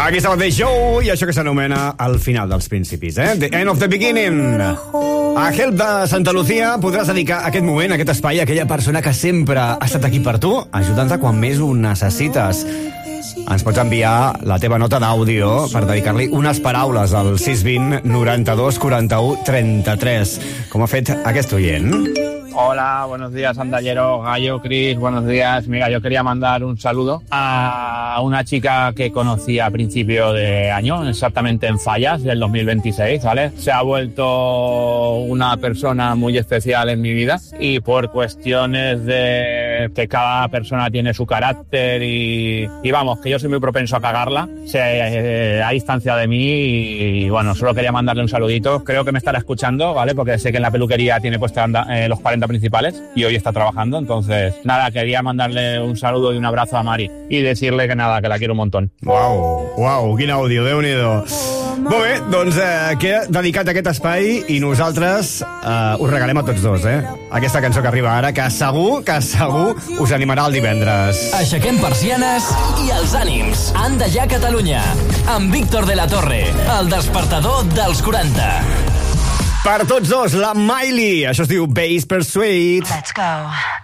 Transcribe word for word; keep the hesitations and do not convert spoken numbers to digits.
Aquí està el The Show i això que s'anomena el final dels principis, eh? The End of the Beginning. A Help de Santa Lucía podràs dedicar aquest moment, aquest espai, a aquella persona que sempre ha estat aquí per tu, ajudant-te quan més ho necessites. Ens pots enviar la teva nota d'àudio per dedicar-li unes paraules al sis vint noranta-dos quaranta-u trenta-tres, com ha fet aquest oient. Hola, buenos días, Andallero, Gallo, Cris, buenos días. Mira, yo quería mandar un saludo a una chica que conocí a principio de año, exactamente en Fallas, del dos mil veintiséis, ¿vale? Se ha vuelto una persona muy especial en mi vida y por cuestiones de que cada persona tiene su carácter y, y vamos, que yo soy muy propenso a cagarla, se eh, a distancia de mí y, y bueno, solo quería mandarle un saludito. Creo que me estará escuchando, ¿vale? Porque sé que en la peluquería tiene puesta eh, los cuarenta principales y hoy está trabajando, entonces nada, quería mandarle un saludo y un abrazo a Mari y decirle que nada, que la quiero un montón. Uau, uau, quin àudio, Déu-n'hi-do. Molt bé, doncs eh, queda dedicat a aquest espai i nosaltres eh, us regalem a tots dos, eh? Aquesta cançó que arriba ara, que segur, que segur us animarà el divendres. Aixequem persianes i els ànims. Anda ja Catalunya, amb Víctor de la Torre, el despertador dels quaranta. Per tots dos, la Miley. Això es diu Base Persuade. Let's go.